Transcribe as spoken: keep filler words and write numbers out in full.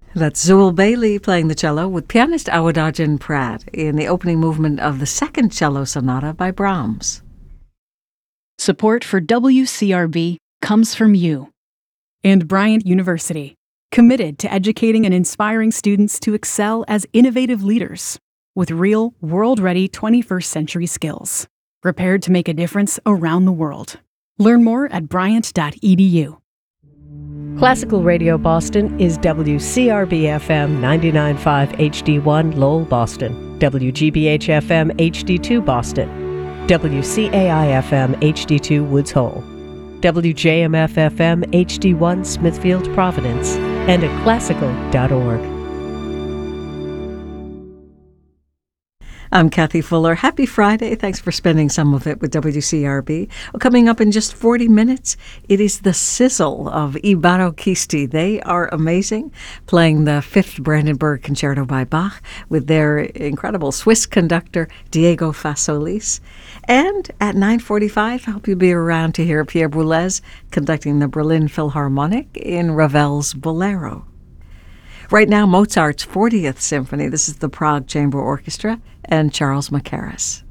That's Zool Bailey playing the cello with pianist Awadagin Pratt in the opening movement of the Second Cello Sonata by Brahms. Support for W C R B comes from you and Bryant University, committed to educating and inspiring students to excel as innovative leaders with real, world-ready twenty-first century skills, prepared to make a difference around the world. Learn more at bryant dot e d u. Classical Radio Boston is W C R B F M ninety-nine point five H D one Lowell, Boston, W G B H F M H D two Boston, W C A I F M H D two Woods Hole, W J M F F M H D one Smithfield, Providence, and at classical dot org. I'm Kathy Fuller. Happy Friday. Thanks for spending some of it with W C R B. Well, coming up in just forty minutes, it is the Sizzle of Ibaro Kisti. They are amazing, playing the Fifth Brandenburg Concerto by Bach with their incredible Swiss conductor, Diego Fasolis. And at nine forty-five, I hope you'll be around to hear Pierre Boulez conducting the Berlin Philharmonic in Ravel's Bolero. Right now, Mozart's fortieth Symphony. This is the Prague Chamber Orchestra and Charles Mackerras.